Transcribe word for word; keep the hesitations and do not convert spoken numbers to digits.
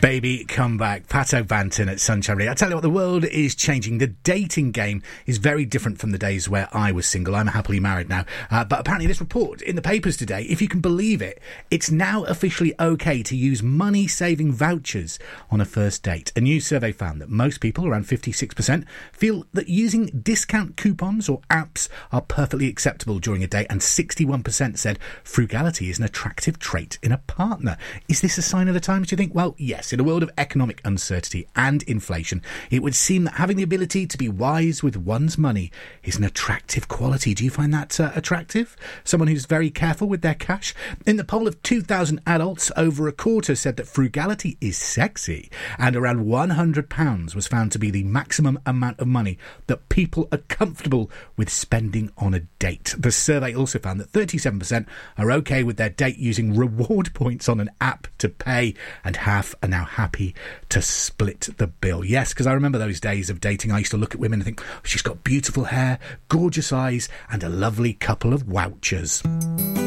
Baby, come back. Pato Banton at Sunshine Radio. I tell you what, the world is changing. The dating game is very different from the days where I was single. I'm happily married now. Uh, but apparently this report in the papers today, if you can believe it, it's now officially okay to use money-saving vouchers on a first date. A new survey found that most people, around fifty-six percent, feel that using discount coupons or apps are perfectly acceptable during a date, and sixty-one percent said frugality is an attractive trait in a partner. Is this a sign of the times, do you think? Well, yes. In a world of economic uncertainty and inflation, it would seem that having the ability to be wise with one's money is an attractive quality. Do you find that uh, attractive? Someone who's very careful with their cash? In the poll of two thousand adults, over a quarter said that frugality is sexy, and around one hundred pounds was found to be the maximum amount of money that people are comfortable with spending on a date. The survey also found that thirty-seven percent are okay with their date using reward points on an app to pay, and half are now happy to split the bill. Yes, because I remember those days of dating. I used to look at women and think, oh, she's got beautiful hair, gorgeous eyes, and a lovely couple of vouchers.